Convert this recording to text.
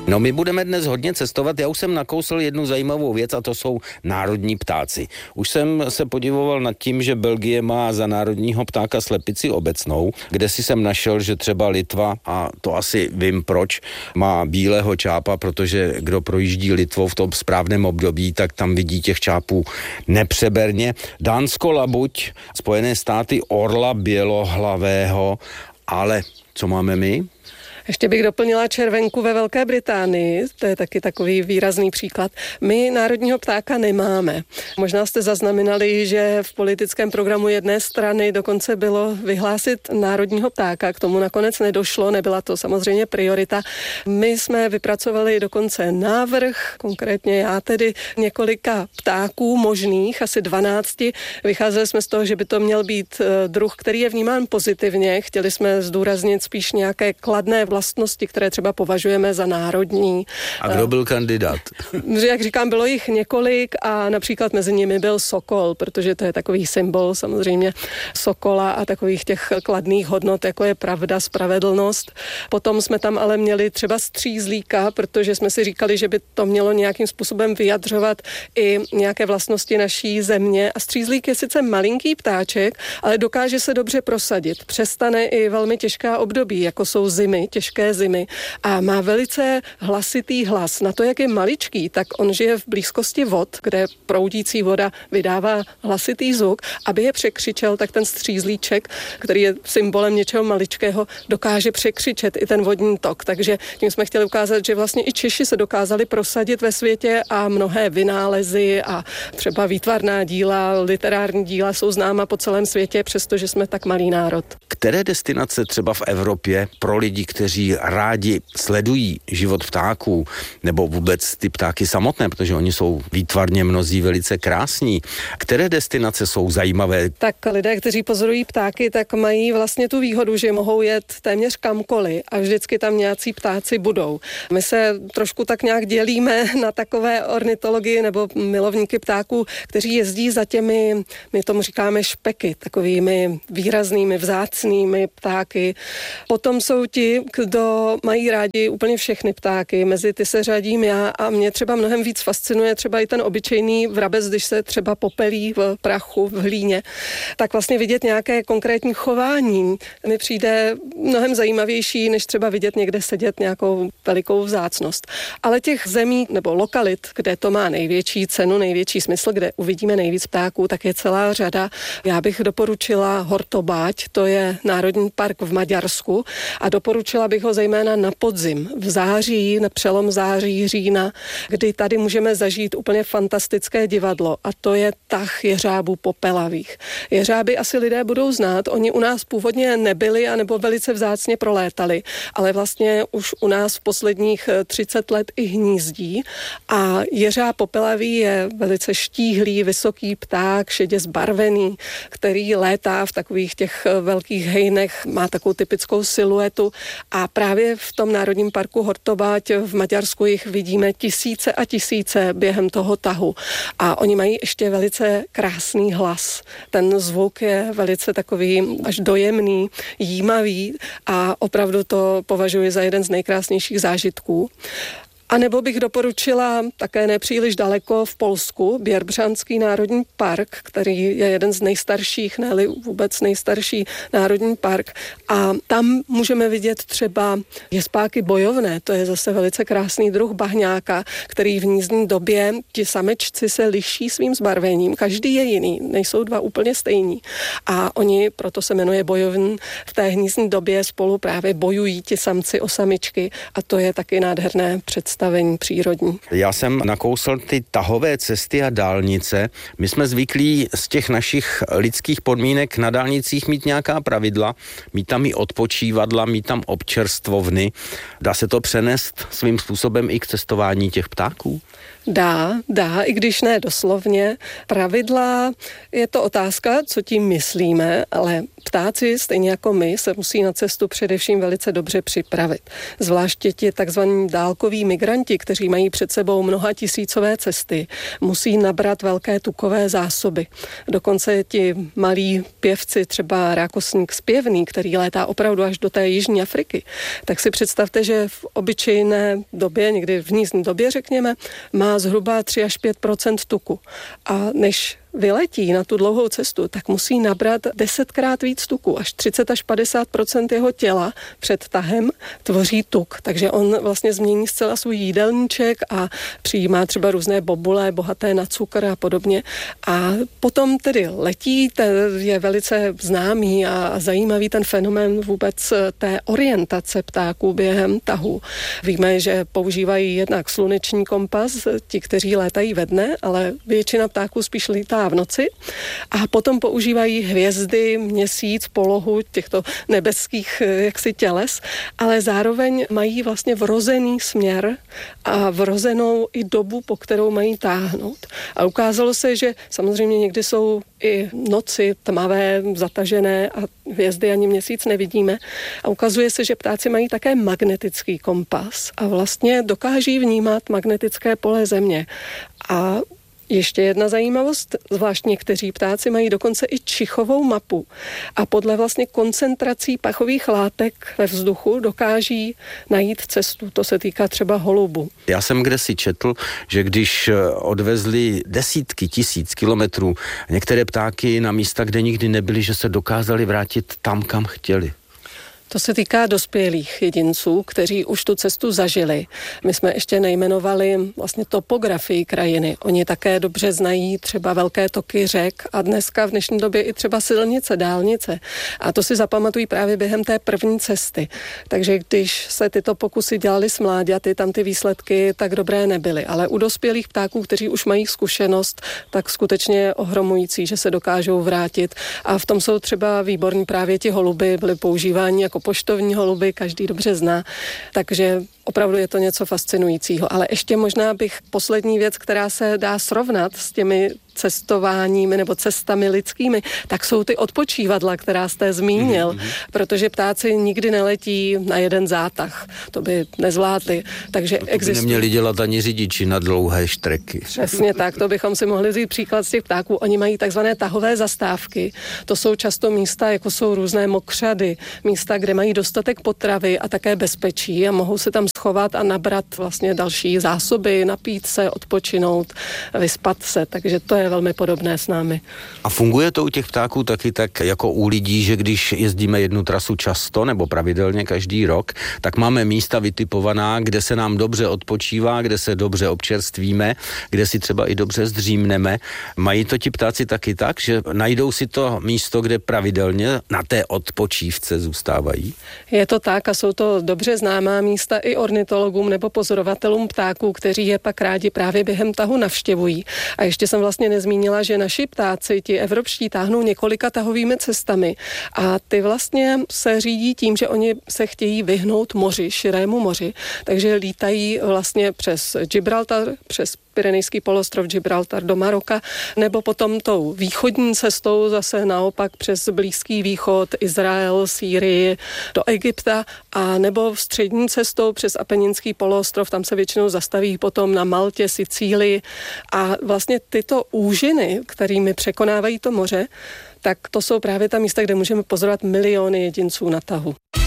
No, my budeme dnes hodně cestovat. Já už jsem nakousl jednu zajímavou věc a to jsou národní ptáci. Už jsem se podivoval nad tím, že Belgie má za národního ptáka slepici obecnou, kde si jsem našel, že třeba Litva, a to asi vím proč, má bílého čápa, protože kdo projíždí Litvou v tom správném období, tak tam vidí těch čápů nepřeberně. Dánsko labuť, Spojené státy orla bělohlavého, ale co máme my? Ještě bych doplnila červenku ve Velké Británii, to je taky takový výrazný příklad. My národního ptáka nemáme. Možná jste zaznamenali, že v politickém programu jedné strany dokonce bylo vyhlásit národního ptáka, k tomu nakonec nedošlo, nebyla to samozřejmě priorita. My jsme vypracovali dokonce návrh, konkrétně já tedy několika ptáků možných, asi 12. Vycházeli jsme z toho, že by to měl být druh, který je vnímán pozitivně. Chtěli jsme zdůraznit spíš nějaké kladné vlastnosti, které třeba považujeme za národní. A kdo byl kandidát? Jak říkám, bylo jich několik a například mezi nimi byl sokol, protože to je takový symbol samozřejmě sokola a takových těch kladných hodnot, jako je pravda, spravedlnost. Potom jsme tam ale měli třeba střízlíka, protože jsme si říkali, že by to mělo nějakým způsobem vyjadřovat i nějaké vlastnosti naší země. A střízlík je sice malinký ptáček, ale dokáže se dobře prosadit. Přestane i velmi těžká období, jako jsou zimy, těžké zimy, a má velice hlasitý hlas. Na to, jak je maličký, tak on žije v blízkosti vod, kde proudící voda vydává hlasitý zvuk. Aby je překřičel, tak ten střízlíček, který je symbolem něčeho maličkého, dokáže překřičet i ten vodní tok. Takže tím jsme chtěli ukázat, že vlastně i Češi se dokázali prosadit ve světě a mnohé vynálezy a třeba výtvarná díla, literární díla jsou známa po celém světě, přestože jsme tak malý národ. Které destinace třeba v Evropě pro lidi, kteří rádi sledují život ptáků, nebo vůbec ty ptáky samotné, protože oni jsou výtvarně mnozí velice krásní. Které destinace jsou zajímavé? Tak lidé, kteří pozorují ptáky, tak mají vlastně tu výhodu, že mohou jet téměř kamkoliv a vždycky tam nějací ptáci budou. My se trošku tak nějak dělíme na takové ornitology nebo milovníky ptáků, kteří jezdí za těmi, my tomu říkáme špeky, takovými výraznými, vzácnými ptáky. Potom jsou ti, kdo mají rádi úplně všechny ptáky, mezi ty se řadím já a mě třeba mnohem víc fascinuje třeba i ten obyčejný vrabec, když se třeba popelí v prachu, v hlíně, tak vlastně vidět nějaké konkrétní chování mi přijde mnohem zajímavější, než třeba vidět někde sedět nějakou velikou vzácnost. Ale těch zemí nebo lokalit, kde to má největší cenu, největší smysl, kde uvidíme nejvíc ptáků, tak je celá řada. Já bych doporučila Hortobáť, to je národní park v Maďarsku, a doporučila bych ho zejména na podzim, v září, na přelom září, října, kdy tady můžeme zažít úplně fantastické divadlo, a to je tah jeřábů popelavých. Jeřáby asi lidé budou znát, oni u nás původně nebyli anebo velice vzácně prolétali, ale vlastně už u nás v posledních 30 let i hnízdí, a jeřáb popelavý je velice štíhlý, vysoký pták, šedě zbarvený, který létá v takových těch velkých hejnech, má takovou typickou siluetu, a právě v tom národním parku Hortobáť v Maďarsku jich vidíme tisíce a tisíce během toho tahu. A oni mají ještě velice krásný hlas. Ten zvuk je velice takový až dojemný, jímavý, a opravdu to považuji za jeden z nejkrásnějších zážitků. A nebo bych doporučila také nepříliš daleko v Polsku Běrbřanský národní park, který je jeden z nejstarších, ne-li vůbec nejstarší národní park. A tam můžeme vidět třeba jespáky bojovné, to je zase velice krásný druh bahňáka, který v hnízdní době, ti samečci se liší svým zbarvením, každý je jiný, nejsou dva úplně stejní. A oni, proto se jmenuje bojovný, v té hnízdní době spolu právě bojují ti samci o samičky, a to je taky nádherné představení přírodní. Já jsem nakousl ty tahové cesty a dálnice. My jsme zvyklí z těch našich lidských podmínek na dálnicích mít nějaká pravidla, mít tam i odpočívadla, mít tam občerstvovny. Dá se to přenést svým způsobem i k cestování těch ptáků? Dá, i když ne doslovně. Pravidla, je to otázka, co tím myslíme, ale ptáci, stejně jako my, se musí na cestu především velice dobře připravit. Zvláště ti takzvaní dálkoví migranti, kteří mají před sebou mnoha tisícové cesty, musí nabrat velké tukové zásoby. Dokonce ti malí pěvci, třeba rákosník zpěvný, který létá opravdu až do té jižní Afriky, tak si představte, že v obyčejné době, někdy v nízké době, řekněme, má zhruba 3 až 5% tuku. A než vyletí na tu dlouhou cestu, tak musí nabrat 10krát víc tuku, až 30 až 50% jeho těla před tahem tvoří tuk. Takže on vlastně změní zcela svůj jídelníček a přijímá třeba různé bobule, bohaté na cukr a podobně. A potom tedy letí, je velice známý a zajímavý ten fenomén vůbec té orientace ptáků během tahu. Víme, že používají jednak sluneční kompas, ti, kteří létají ve dne, ale většina ptáků spíš lítá v noci a potom používají hvězdy, měsíc, polohu těchto nebeských jaksi těles, ale zároveň mají vlastně vrozený směr a vrozenou i dobu, po kterou mají táhnout. A ukázalo se, že samozřejmě někdy jsou i noci tmavé, zatažené a hvězdy ani měsíc nevidíme. A ukazuje se, že ptáci mají také magnetický kompas a vlastně dokáží vnímat magnetické pole Země. A ještě jedna zajímavost, zvlášť někteří ptáci mají dokonce i čichovou mapu a podle vlastně koncentrací pachových látek ve vzduchu dokáží najít cestu. To se týká třeba holubu. Já jsem kdesi četl, že když odvezli desítky tisíc kilometrů některé ptáky na místa, kde nikdy nebyli, že se dokázali vrátit tam, kam chtěli. To se týká dospělých jedinců, kteří už tu cestu zažili. My jsme ještě nejmenovali vlastně topografii krajiny. Oni také dobře znají třeba velké toky řek a dneska v dnešní době i třeba silnice, dálnice. A to si zapamatují právě během té první cesty. Takže když se tyto pokusy dělaly s mláďaty, tam ty výsledky tak dobré nebyly. Ale u dospělých ptáků, kteří už mají zkušenost, tak skutečně je ohromující, že se dokážou vrátit. A v tom jsou třeba výborní právě ti holuby, byly používáni jako poštovní holuby, každý dobře zná, takže opravdu je to něco fascinujícího. Ale ještě možná bych poslední věc, která se dá srovnat s těmi cestováními nebo cestami lidskými, tak jsou ty odpočívadla, která jste zmínil, protože ptáci nikdy neletí na jeden zátah. To by nezvládli. Takže to by neměli dělat ani řidiči na dlouhé štreky. Přesně tak, to bychom si mohli vzít příklad z těch ptáků. Oni mají takzvané tahové zastávky. To jsou často místa, jako jsou různé mokřady, místa, kde mají dostatek potravy a také bezpečí a mohou se tam schovat a nabrat vlastně další zásoby, napít se, odpočinout, vyspat se. Takže to je velmi podobné s námi. A funguje to u těch ptáků taky tak jako u lidí, že když jezdíme jednu trasu často nebo pravidelně každý rok, tak máme místa vytipovaná, kde se nám dobře odpočívá, kde se dobře občerstvíme, kde si třeba i dobře zdřímneme. Mají to ti ptáci taky tak, že najdou si to místo, kde pravidelně na té odpočívce zůstávají? Je to tak a jsou to dobře známá místa i ornitologům nebo pozorovatelům ptáků, kteří je pak rádi právě během tahu navštěvují. A ještě jsem vlastně nezmínila, že naši ptáci, ti evropští, táhnou několika tahovými cestami a ty vlastně se řídí tím, že oni se chtějí vyhnout moři, širému moři, takže lítají vlastně přes Gibraltar, přes Pyrenejský poloostrov Gibraltar do Maroka, nebo potom tou východní cestou zase naopak přes Blízký východ, Izrael, Sýrii, do Egypta, a nebo střední cestou přes Apeninský poloostrov, tam se většinou zastaví potom na Maltě, Sicílii a vlastně tyto úžiny, kterými překonávají to moře, tak to jsou právě ta místa, kde můžeme pozorovat miliony jedinců na tahu.